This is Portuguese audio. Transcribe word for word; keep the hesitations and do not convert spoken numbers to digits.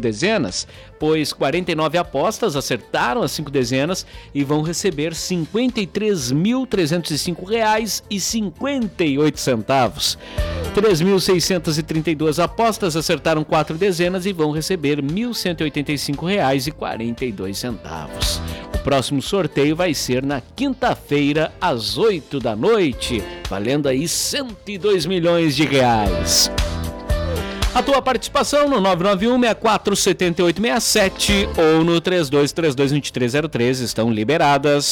dezenas, pois quarenta e nove apostas acertaram as cinco dezenas e vão receber cinquenta e três mil trezentos e cinco reais e cinquenta e oito centavos. três mil seiscentas e trinta e duas apostas acertaram quatro dezenas e vão receber mil cento e oitenta e cinco reais e quarenta e dois centavos. O próximo sorteio vai ser na quinta-feira, às oito da noite, valendo aí cento e dois milhões de reais. A tua participação no nove nove um, seis quatro sete oito seis sete ou no três dois três dois, dois três zero três estão liberadas.